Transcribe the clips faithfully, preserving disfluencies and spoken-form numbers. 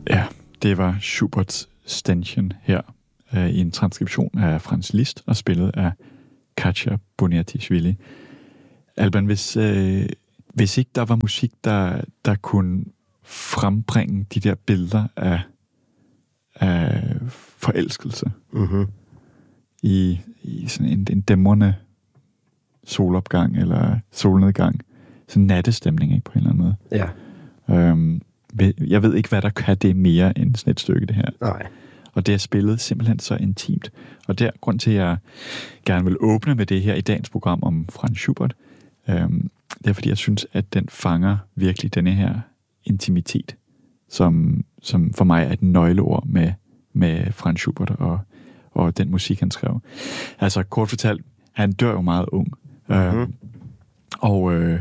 Ja, det var Schuberts Ständchen her øh, i en transkription af Franz Liszt og spillet af Katja Boniatishvili. Alban, hvis, øh, hvis ikke der var musik, der, der kunne frembringe de der billeder af, af forelskelse mm-hmm. i, i sådan en, en dæmrende solopgang eller solnedgang, sådan nattestemning, ikke, på en eller anden måde. Ja. Øhm, jeg ved ikke, hvad der kan det mere end sådan et stykke, det her. Nej. Og det er spillet simpelthen så intimt. Og der grund til, at jeg gerne vil åbne med det her i dagens program om Franz Schubert, øhm, det er, fordi jeg synes, at den fanger virkelig denne her intimitet, som, som for mig er et nøgleord med, med Franz Schubert og, og den musik, han skrev. Altså, kort fortalt, han dør jo meget ung. Mm-hmm. Øhm, og øh,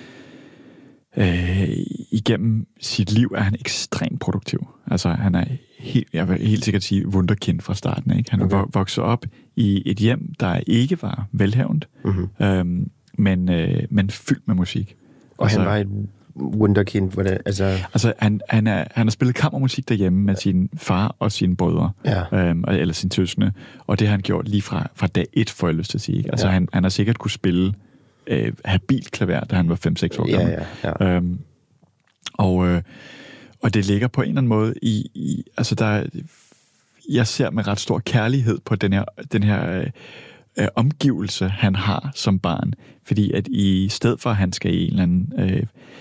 øh, igennem sit liv er han ekstremt produktiv. Altså, han er helt, jeg vil helt sikkert sige, wunderkind fra starten. Ikke? Han okay. er vokset op i et hjem, der ikke var velhavent, mm-hmm. øhm, men, øh, men fyldt med musik. Og altså, han var et wunderkind, hvordan, altså... Altså, han, han, er, han har spillet kammermusik derhjemme med sin far og sine brødre, ja. øhm, eller sine søskende, og det har han gjort lige fra, fra dag et, får jeg lyst til at sige. Ikke? Altså, ja. han, han har sikkert kunne spille øh, habilt klaver, da han var fem seks år gammel. Ja, ja, ja. Øhm, og, øh, og det ligger på en eller anden måde i... i altså, der, jeg ser med ret stor kærlighed på den her, den her øh, øh, omgivelse, han har som barn. Fordi at i stedet for, at han skal i en eller anden... Øh,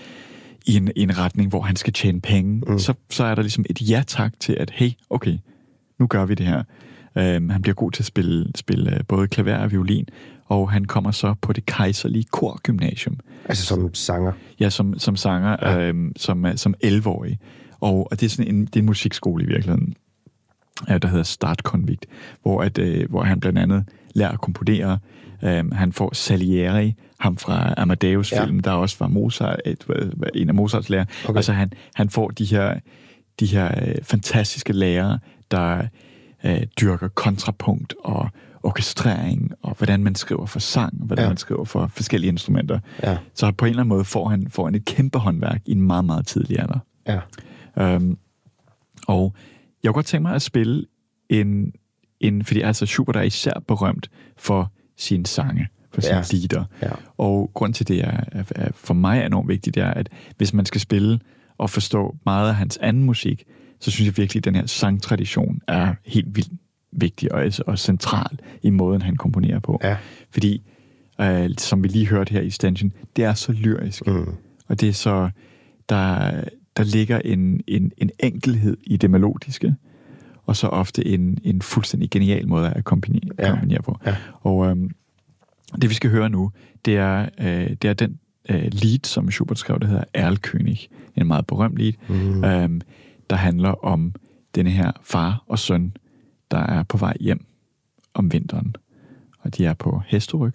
I en, i en retning, hvor han skal tjene penge, mm. så, så er der ligesom et ja-tak til, at hey, okay, nu gør vi det her. Um, han bliver god til at spille, spille både klaver og violin, og han kommer så på det kejserlige korgymnasium. Altså som sanger? Ja, som, som sanger, ja. um, som, som elleve-årig. Og, og det er sådan en, det er en musikskole i virkeligheden, der hedder Startkonvikt, hvor, at, uh, hvor han blandt andet lærer at komponere. Um, han får Salieri, ham fra Amadeus-filmen, ja. Der også var Mozart, et, en af Mozarts lærer. Okay. Altså han, han får de her, de her øh, fantastiske lærere, der øh, dyrker kontrapunkt og orkestrering, og hvordan man skriver for sang, og hvordan ja. man skriver for forskellige instrumenter. Ja. Så på en eller anden måde får han, får han et kæmpe håndværk i en meget, meget tidlig alder. Ja. Um, og jeg kunne godt tænke mig at spille en, en fordi altså Schubert er især berømt for sine sange, for sine ja. lieder. Ja. Og grund til det er, er, for mig er enormt vigtigt, det er, at hvis man skal spille og forstå meget af hans anden musik, så synes jeg virkelig, at den her sangtradition er helt vildt vigtig og, og central i måden, han komponerer på. Ja. Fordi, øh, som vi lige hørte her i Ständchen, det er så lyrisk. Mm. Og det er så, der, der ligger en, en, en enkelhed i det melodiske, og så ofte en, en fuldstændig genial måde at komponere, ja. komponere på. Ja. Og øhm, det, vi skal høre nu, det er, øh, det er den øh, lead, som Schubert skrev, der hedder Erlkönig. En meget berømt lead, mm. øhm, der handler om denne her far og søn, der er på vej hjem om vinteren. Og de er på hesteryg.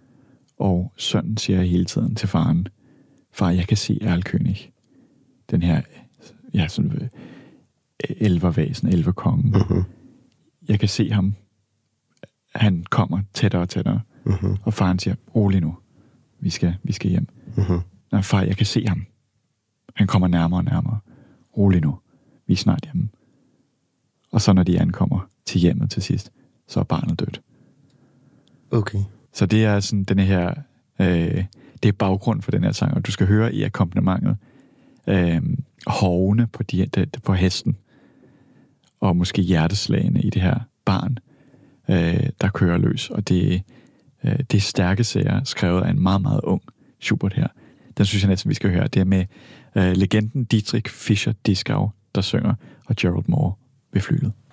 Og sønnen siger hele tiden til faren, far, jeg kan se Erlkönig. Den her, ja, sådan elvervæsen, elverkongen. Mm-hmm. Jeg kan se ham. Han kommer tættere og tættere. Mm-hmm. Og faren siger, rolig nu. Vi skal, vi skal hjem. Mm-hmm. Nej, far, jeg kan se ham. Han kommer nærmere og nærmere. Rolig nu. Vi er snart hjemme. Og så når de ankommer til hjemmet til sidst, så er barnet dødt. Okay. Så det er sådan den her, øh, det er baggrund for den her sang, og du skal høre i akkompagnementet øh, hovene på, de, de, på hesten, og måske hjerteslagene i det her barn, øh, der kører løs. Og det, øh, det er stærke sager, skrevet af en meget, meget ung Schubert her. Den synes jeg næsten, vi skal høre. Det er med øh, legenden Dietrich Fischer-Dieskau, der synger, og Gerald Moore ved flylet.